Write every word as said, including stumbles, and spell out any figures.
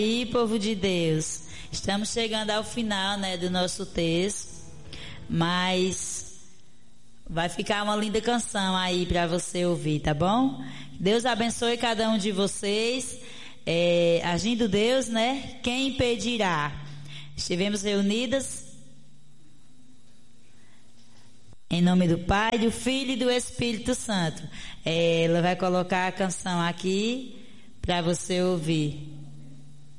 E povo de Deus, estamos chegando ao final, né, do nosso texto, mas vai ficar uma linda canção aí para você ouvir, tá bom? Deus abençoe cada um de vocês. É, agindo Deus, né? Quem impedirá? Estivemos reunidas em nome do Pai, do Filho e do Espírito Santo. É, ela vai colocar a canção aqui para você ouvir.